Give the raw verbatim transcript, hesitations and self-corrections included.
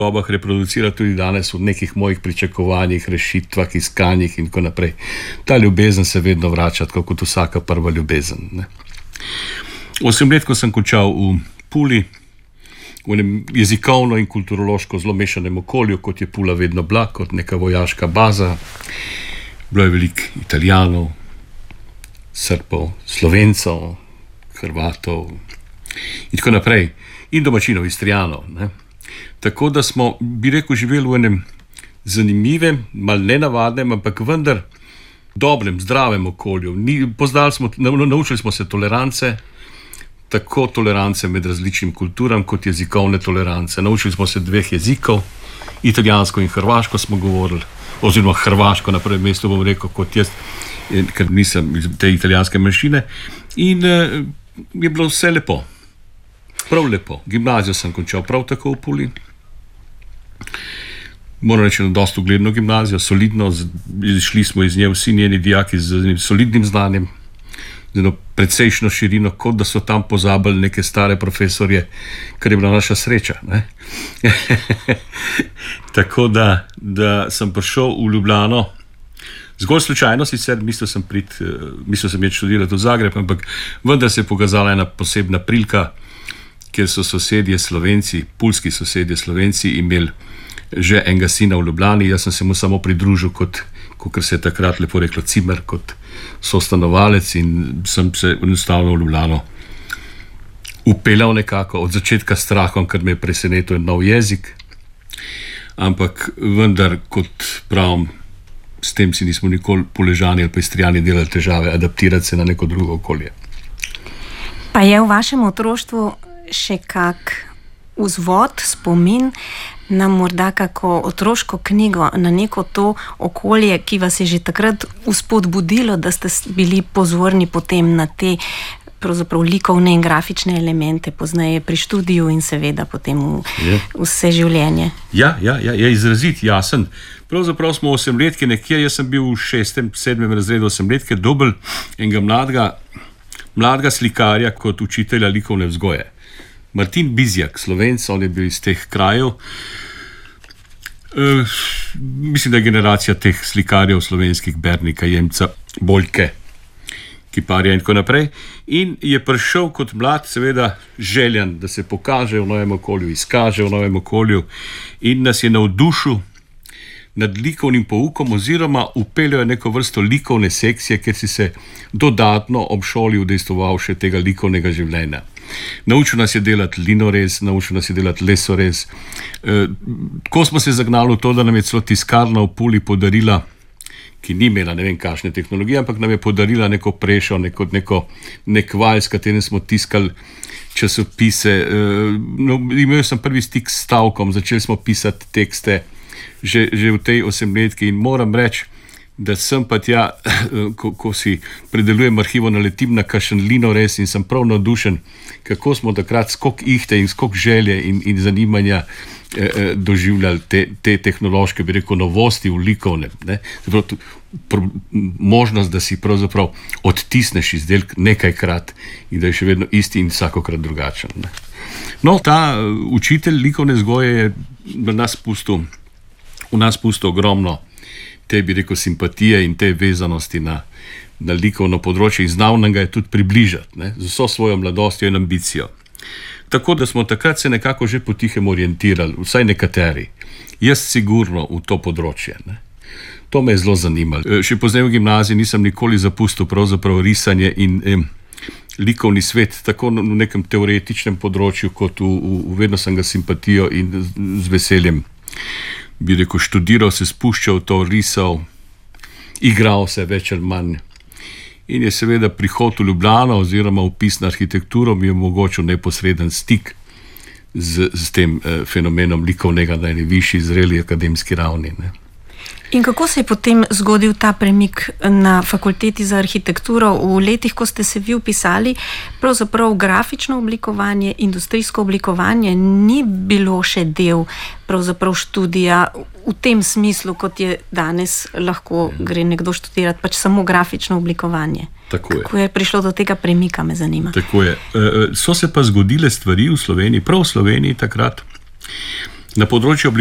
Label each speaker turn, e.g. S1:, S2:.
S1: dobah reproducira tudi danes v nekih mojih pričakovanjih, rešitvah, iskanjih in tako naprej. Ta ljubezen se vedno vrača, tako kot vsaka prva ljubezen. Ne. Osem let, ko sem končal v Puli, v enem jezikovno in kulturološko zelo mešanem okolju, kot je Pula vedno bila, kot neka vojaška baza. Bilo je veliko Italijanov, Srbov, Slovencov, Hrvatov in tako naprej. In domačinov, Istrijanov. Ne. Tako da smo, bi rekel, živeli v enem zanimivem, mal nenavadnem, ampak vendar dobrem, zdravem okolju. Ni, poznali smo, naučili smo se tolerance, tako tolerance med različnim kulturam, kot jezikovne tolerance. Naučili smo se dveh jezikov, italijansko in hrvaško smo govorili, oziroma hrvaško na prvem mestu bom rekel kot jaz, ker nisem iz te italijanske manjšine. In eh, je bilo vse lepo. Prav lepo. Gimnazijo sem končal prav tako v Puli. Moram reči, na dosti ugledno gimnazijo, solidno, šli smo iz nje vsi njeni dijaki z solidnim znanjem, z eno predsejšno širino, kot da so tam pozabili neke stare profesorje, kar je bila naša sreča. Ne? Tako da, da sem prišel v Ljubljano, zgolj slučajno, sicer mislil sem prid, mislil sem je študirati v Zagreb, ampak vendar se je pokazala ena posebna prilika, kjer so sosedje Slovenci, pulski sosedje Slovenci imeli že enega sina v Ljubljani, jaz sem se mu samo pridružil kot, kot se je takrat lepo reklo, cimer, kot sostanovalec in sem se enostavno v Ljubljano upeljal nekako, od začetka strahom, ker me je presenetil nov jezik, ampak vendar, kot pravim, s tem si nismo nikoli Puležani ali pa Istrijani delali težave, adaptirati se na neko drugo okolje.
S2: Pa je v vašem otroštvu še kak vzvod, spomin na morda kako otroško knjigo, na neko to okolje, ki vas je že takrat vzpodbudilo, da ste bili pozorni potem na te pravzaprav likovne in grafične elemente, pozneje pri študiju in seveda potem v, vse življenje.
S1: Ja, ja, ja, je izrazit, jasen. Pravzaprav smo osemletke nekje, jaz sem bil v šestem, sedmem razredu osemletke, dobil enega mladega, mladega slikarja kot učitelja likovne vzgoje. Martin Bizjak, Slovenc, on je bil iz teh krajev. E, mislim, da je generacija teh slikarjev slovenskih, Bernika, Jemca, Boljke, Kiparja in tako naprej. In je prišel kot mlad, seveda željan, da se pokaže v novem okolju, izkaže v novem okolju in nas je navdušil nad likovnim poukom oziroma upeljal neko vrsto likovne sekcije, ker si se dodatno ob šoli udejstvoval še tega likovnega življenja. Naučil nas je delati linorez, naučil nas je delati lesorez. E, tako smo se zagnali v to, da nam je celo tiskarna v Puli podarila, ki ni imela ne vem kakšne tehnologije, ampak nam je podarila neko prešo, neko, neko nek valj, s katerim smo tiskali časopise. E, no, imel sem prvi stik s stavkom, začeli smo pisati tekste že, že v tej osemletki in moram reči, da sem pa tja, ko, ko si predelujem arhivo, naletim na kakšen linorez in sem prav navdušen, kako smo takrat skok ihte in skok želje in, in zanimanja eh, eh, doživljali te, te tehnološke, bi rekel, novosti v likovnem. Ne? Zapravo, pr, možnost, da si pravzaprav odtisneš izdelek nekajkrat in da je še vedno isti in vsakokrat drugačen. Ne? No, ta uh, učitelj likovne vzgoje je v nas pustil, v nas pustil ogromno te, bi rekel, simpatije in te vezanosti na, na likovno področje in znal nam ga je tudi približati, ne, z vso svojo mladostjo in ambicijo. Tako da smo takrat se nekako že potihem orientirali, vsaj nekateri. Jaz sigurno v to področje. Ne. To me je zelo zanimalo. Še pozneje v gimnaziji nisem nikoli zapustil pravzaprav risanje in eh, likovni svet, tako v nekem teoretičnem področju, kot v, v, vedno sem ga simpatijo in z, z veseljem, bi rekel, študiral, se spuščal to, risal, igral se več ali manj. In je seveda prihod v Ljubljano oziroma vpis na arhitekturo mi je omogočil neposreden stik z, z tem eh, fenomenom likovnega na eni višji, zreli akademski ravni. Ne.
S2: In kako se je potem zgodil ta premik na fakulteti za arhitekturo v letih, ko ste se vi vpisali? Pravzaprav grafično oblikovanje, industrijsko oblikovanje ni bilo še del pravzaprav študija v tem smislu, kot je danes lahko gre nekdo študirati, pač samo grafično oblikovanje.
S1: Tako je.
S2: Kako je prišlo do tega premika, me zanima.
S1: Tako je. E, so se pa zgodile stvari v Sloveniji, prav v Sloveniji takrat, Na področju